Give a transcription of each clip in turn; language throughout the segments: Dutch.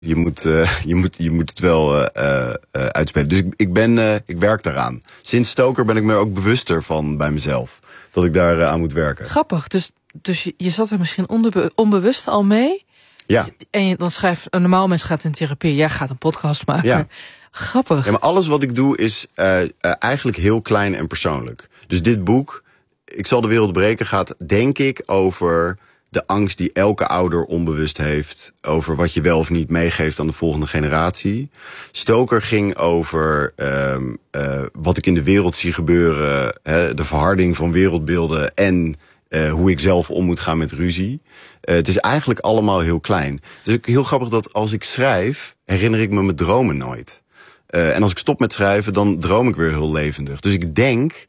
Je moet het wel uitspelen. Dus ik werk daaraan. Sinds Stoker ben ik me ook bewuster van bij mezelf. Dat ik daar aan moet werken. Grappig. Dus je zat er misschien onbewust al mee? Ja. En dan schrijft een normaal mens gaat in therapie. Jij gaat een podcast maken. Ja. Grappig. Ja, maar alles wat ik doe is eigenlijk heel klein en persoonlijk. Dus dit boek, Ik zal de wereld breken, gaat denk ik over de angst die elke ouder onbewust heeft over wat je wel of niet meegeeft aan de volgende generatie. Stoker ging over wat ik in de wereld zie gebeuren, de verharding van wereldbeelden en hoe ik zelf om moet gaan met ruzie. Het is eigenlijk allemaal heel klein. Het is ook heel grappig dat als ik schrijf, herinner ik me mijn dromen nooit. En als ik stop met schrijven, dan droom ik weer heel levendig. Dus ik denk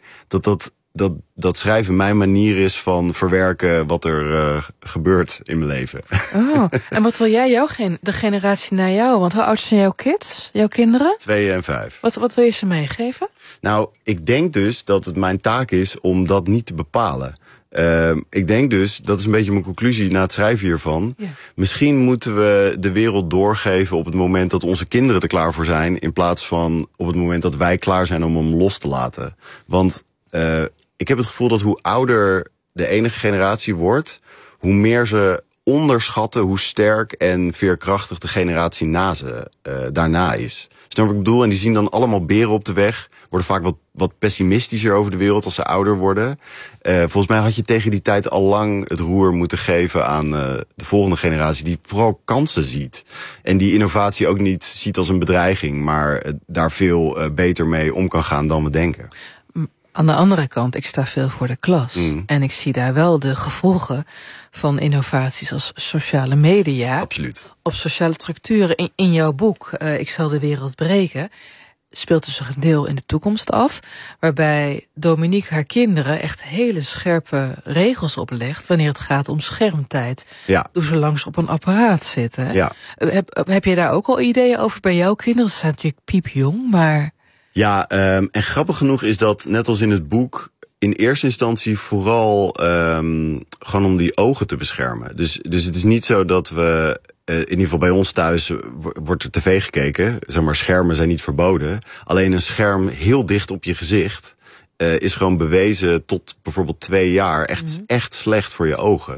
dat schrijven mijn manier is van verwerken wat er gebeurt in mijn leven. Oh, en wat wil jij de generatie na jou? Want hoe oud zijn jouw kids, jouw kinderen? 2 en 5. Wat wil je ze meegeven? Nou, ik denk dus dat het mijn taak is om dat niet te bepalen. Ik denk dus, dat is een beetje mijn conclusie na het schrijven hiervan. Ja. Misschien moeten we de wereld doorgeven op het moment dat onze kinderen er klaar voor zijn, in plaats van op het moment dat wij klaar zijn om hem los te laten. Want ik heb het gevoel dat hoe ouder de enige generatie wordt, hoe meer ze onderschatten hoe sterk en veerkrachtig de generatie na ze daarna is. Snap wat ik bedoel? En die zien dan allemaal beren op de weg, worden vaak wat pessimistischer over de wereld als ze ouder worden. Volgens mij had je tegen die tijd al lang het roer moeten geven aan de volgende generatie, die vooral kansen ziet. En die innovatie ook niet ziet als een bedreiging, maar daar veel beter mee om kan gaan dan we denken. Aan de andere kant, ik sta veel voor de klas. En ik zie daar wel de gevolgen van innovaties als sociale media. Absoluut. Op sociale structuren. In jouw boek, Ik zal de wereld breken, speelt dus een deel in de toekomst af, waarbij Dominique haar kinderen echt hele scherpe regels oplegt wanneer het gaat om schermtijd. Ja. Doe ze langs op een apparaat zitten. Ja. Heb je daar ook al ideeën over bij jouw kinderen? Ze zijn natuurlijk piepjong, maar... Ja, en grappig genoeg is dat, net als in het boek, in eerste instantie vooral gewoon om die ogen te beschermen. Dus het is niet zo dat we, in ieder geval bij ons thuis, wordt er tv gekeken. Zeg maar, schermen zijn niet verboden. Alleen een scherm heel dicht op je gezicht is gewoon bewezen tot bijvoorbeeld 2 jaar echt slecht voor je ogen.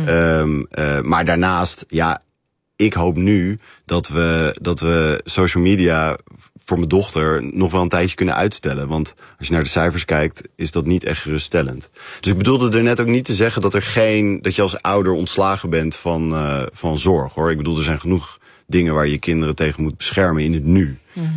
Maar daarnaast, ja, ik hoop nu dat we social media voor mijn dochter nog wel een tijdje kunnen uitstellen. Want als je naar de cijfers kijkt, is dat niet echt geruststellend. Dus ik bedoelde er net ook niet te zeggen dat dat je als ouder ontslagen bent van zorg, hoor. Ik bedoel, er zijn genoeg dingen waar je kinderen tegen moet beschermen in het nu.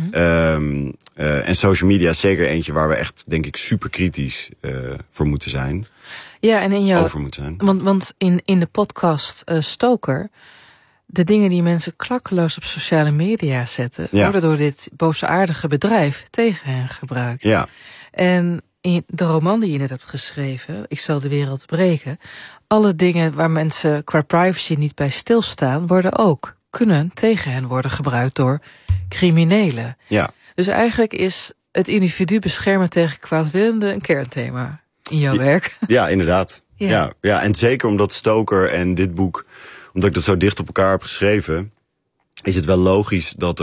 En social media is zeker eentje waar we echt, denk ik, super kritisch voor moeten zijn. Ja, en over moeten zijn. Want in de podcast Stoker, de dingen die mensen klakkeloos op sociale media zetten, worden door dit boosaardige bedrijf tegen hen gebruikt. Ja. En in de roman die je net hebt geschreven, Ik zal de wereld breken, alle dingen waar mensen qua privacy niet bij stilstaan, kunnen tegen hen worden gebruikt door criminelen. Ja. Dus eigenlijk is het individu beschermen tegen kwaadwillenden een kernthema in jouw werk. Ja, inderdaad. Ja, en zeker omdat Stoker en dit boek, omdat ik dat zo dicht op elkaar heb geschreven, is het wel logisch dat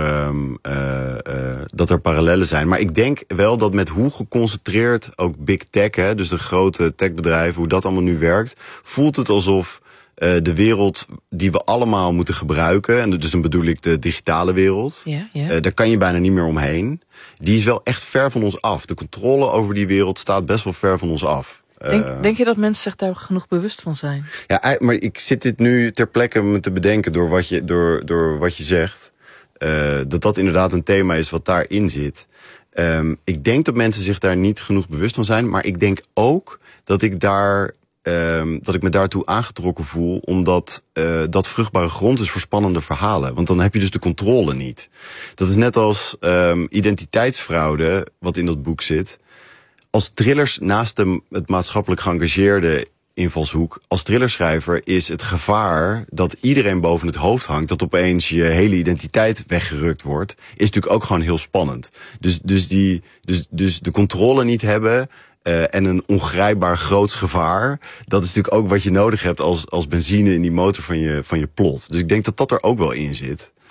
er parallellen zijn. Maar ik denk wel dat met hoe geconcentreerd ook big tech, dus de grote techbedrijven, hoe dat allemaal nu werkt, voelt het alsof de wereld die we allemaal moeten gebruiken, en dus dan bedoel ik de digitale wereld, daar kan je bijna niet meer omheen. Die is wel echt ver van ons af. De controle over die wereld staat best wel ver van ons af. Denk je dat mensen zich daar genoeg bewust van zijn? Ja, maar ik zit dit nu ter plekke me te bedenken door wat je zegt. Dat inderdaad een thema is wat daarin zit. Ik denk dat mensen zich daar niet genoeg bewust van zijn. Maar ik denk ook dat ik me daartoe aangetrokken voel, omdat dat vruchtbare grond is voor spannende verhalen. Want dan heb je dus de controle niet. Dat is net als identiteitsfraude, wat in dat boek zit. Als thrillers, naast het maatschappelijk geëngageerde invalshoek, als thrillerschrijver is het gevaar dat iedereen boven het hoofd hangt, dat opeens je hele identiteit weggerukt wordt, is natuurlijk ook gewoon heel spannend. Dus de controle niet hebben, en een ongrijpbaar groots gevaar. Dat is natuurlijk ook wat je nodig hebt als benzine in die motor van je plot. Dus ik denk dat dat er ook wel in zit.